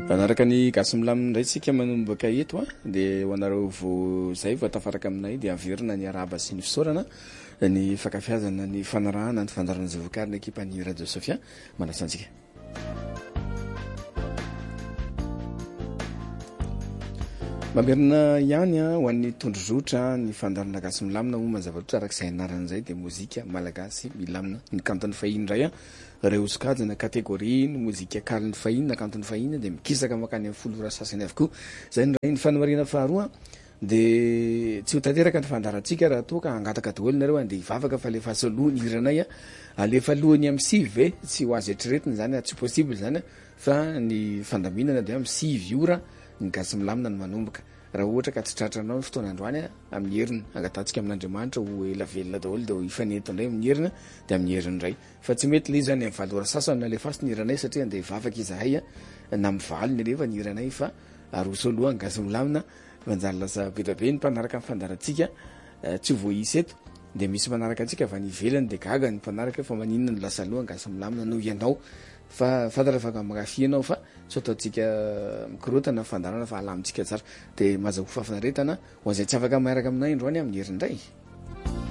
Anaraka ny gasy milamina indray tsika manomboka eto dia ho anareo vo zay vo tafaraka aminay dia averina ny araba sy ny fisaorana ny fakafiazana ny fanarahana ny fandarana zavokarina ekipa ny Radio Sofia manasantsika. Mamerina ihany ho an'ny tondrozotra ny fandarana gasy milamina ho mazava-dotra arak'izay anaran'izay dia mozika malagasy milamina ny kantony fahiny indray reo sokajana kategoria ny mozika kaliny fahiny na kantony fahiny dia mikisaka makany amin'ny folora sasany avokoa zay ndray ny fanomarina faharoa dia tsy ho tanteraka ny fandarantsika raha toa ka angataka daholo nareo dia hivavaka fa lefa asalohany hiranay alefa lohany amin'ny sivy tsy ho azy eritreretiny zany tsy possible zany fa ny fandaminana dia amin'ny sivy ora ny gasy milamina ny manomboka raha ohatra ka tsy tratranao ny fotoana androany amin'ny heriny angatantsika amin'Andriamanitra ho ela velona daholo dia hifaneto indray amin'ny herina dia amin'ny heriny indray fa tsy mety le zany amin'ny valora sasany na le fasy ny hiranay satria andeha hivavaka izahay na mivaly ny rehefa ny hiranay fa aroso aloha ny gasy milamina manjary lasa bedabe ny mpanaraka amin'ny fandarantsika tsy voaisy eto dia misy manaraka antsika avy any ivelany dia gaga ny mpanaraka fa maninona ny lasa aloha ny gasy milamina noho ianao fa fantatra fa magafi ianao fa so ataontsika mikorotana fandarana fa alamintsika tsara dia mazava ho fafinaretana ho azay tsy afaka miaraka aminay androany amin'ny herinindray.